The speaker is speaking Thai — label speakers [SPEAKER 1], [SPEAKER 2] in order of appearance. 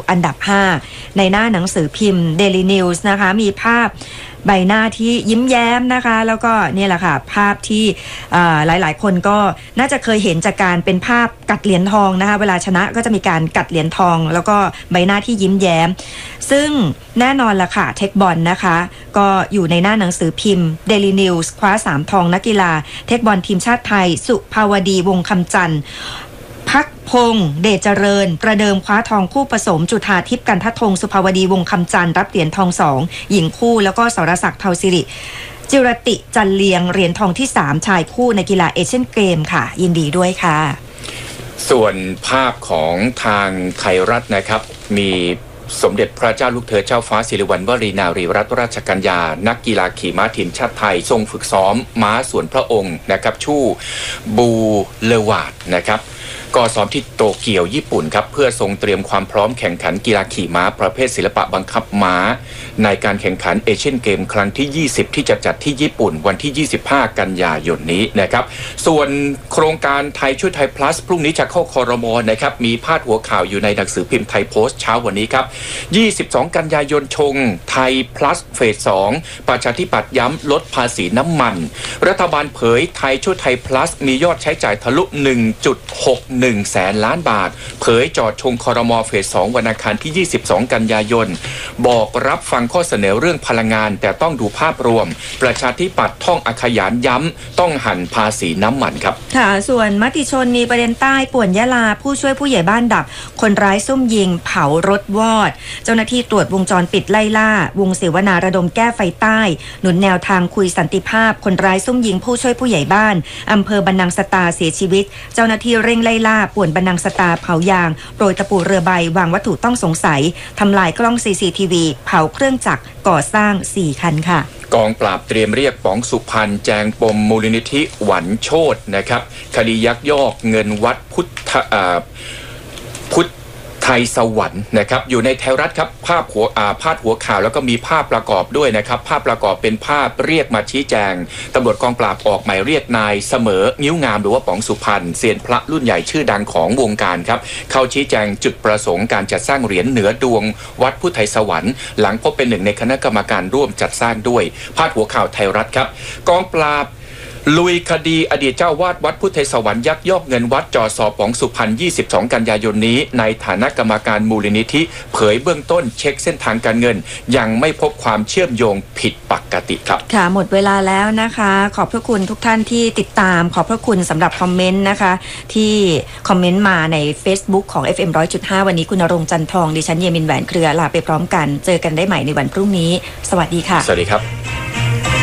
[SPEAKER 1] อันดับ5ในหน้าหนังสือพิมพ์ Daily News นะคะมีภาพใบหน้าที่ยิ้มแย้มนะคะแล้วก็นี่แหละค่ะภาพที่หลายๆคนก็น่าจะเคยเห็นจากการเป็นภาพกัดเหรียญทองนะคะเวลาชนะก็จะมีการกัดเหรียญทองแล้วก็ใบหน้าที่ยิ้มแย้มซึ่งแน่นอนละค่ะเทคบอลนะคะก็อยู่ในหน้าหนังสือพิมพ์ Daily News คว้า3ทองนักกีฬาเทคบอลทีมชาติไทยสุภาวดีวงศ์คำจันทร์พักพงษ์เดชเจริญประเดิมคว้าทองคู่ผสมจุฑาทิพย์กันททงสุภาวดีวงศ์คำจันทร์รับเหรียญทอง2หญิงคู่แล้วก็สรศักดิ์เทาสิริจิรติจันเลียงเหรียญทองที่3ชายคู่ในกีฬาเอเชียนเกมค่ะยินดีด้วยค่ะ
[SPEAKER 2] ส่วนภาพของทางไทยรัฐนะครับมีสมเด็จพระเจ้าลูกเธอเจ้าฟ้าสิริวัณวรีนารีรัตนราชกัญญานักกีฬาขี่ม้าทีมชาติไทยทรงฝึกซ้อมม้าส่วนพระองค์นะครับชู่บูเลวาดนะครับก็ซ้อมที่โตเกียวญี่ปุ่นครับเพื่อทรงเตรียมความพร้อมแข่งขันกีฬาขี่ม้าประเภทศิลปะบังคับม้าในการแข่งขันเอเชียนเกมครั้งที่20ที่จะจัดที่ญี่ปุ่นวันที่25กันยายนนี้นะครับส่วนโครงการไทยช่วยไทย plus พรุ่งนี้จะเข้าครม.นะครับมีพาดหัวข่าวอยู่ในหนังสือพิมพ์ไทยโพสต์เช้าวันนี้ครับ22กันยายนชงไทย plus เฟส2ประชาธิปัตย์ย้ำลดภาษีน้ำมันรัฐบาลเผยไทยช่วยไทย plus มียอดใช้จ่ายทะลุ 1.61 แสนล้านบาทเผยจอดชงครม.เฟส2วันอังคารที่22กันยายนบอกรับฟังข้อเสนอเรื่องพลังงานแต่ต้องดูภาพรวมประชาธิปัตย์ท่องอักขยานย้ำต้องหั่นภาษีน้ำมันครับ
[SPEAKER 1] ค่ะส่วนมติชนมีประเด็นใต้ป่วนยะลาผู้ช่วยผู้ใหญ่บ้านดับคนร้ายซุ่มยิงเผารถวอดเจ้าหน้าที่ตรวจวงจรปิดไล่ล่าวงเสวนาระดมแก้ไฟใต้หนุนแนวทางคุยสันติภาพคนร้ายซุ่มยิงผู้ช่วยผู้ใหญ่บ้านอำเภอบรรนังสตาเสียชีวิตเจ้าหน้าที่เร่งไล่ล่าป่วนบรรนังสตาเผายางโปรยตะปูเรือใบวางวัตถุต้องสงสัยทำลายกล้อง CCTV เผาเครื่องจักรก่อสร้าง4คันค่ะ
[SPEAKER 2] กองปราบเตรียมเรียกป๋องสุพรรณแจงปมมูลนิธิหวันโชตินะครับคดียักยอกเงินวัดพุทธไทยสวรรค์นะครับอยู่ในไทยรัฐครับพาดหัวข่าวแล้วก็มีภาพประกอบด้วยนะครับภาพประกอบเป็นภาพเรียกมาชี้แจงตำรวจกองปราบออกหมายเรียกนายเสมอนิ้วงามหรือว่าป๋องสุพรรณเซียนพระรุ่นใหญ่ชื่อดังของวงการครับเข้าชี้แจงจุดประสงค์การจัดสร้างเหรียญเหนือดวงวัดพุทธไทยสวรรค์หลังพบเป็นหนึ่งในคณะกรรมการร่วมจัดสร้างด้วยพาดหัวข่าวไทยรัฐครับกองปราบลุยคดีอดีตเจ้าวาดวัดพุทธไทยสวรรค์ยักยอกเงินวัดจ่อสอบป๋องสุพรรณ22กันยายนนี้ในฐานะกรรมการมูลนิธิเผยเบื้องต้นเช็คเส้นทางการเงินยังไม่พบความเชื่อมโยงผิดปกติครับ
[SPEAKER 1] ค่ะหมดเวลาแล้วนะคะขอบพระคุณทุกท่านที่ติดตามขอบพระคุณสำหรับคอมเมนต์นะคะที่คอมเมนต์มาใน Facebook ของ FM 100.5 วันนี้คุณณรงค์จันทองดิฉันเยมินแหวนเครือลาไปพร้อมกันเจอกันได้ใหม่ในวันพรุ่งนี้สวัสดีค่ะ
[SPEAKER 2] สวัสดีครับ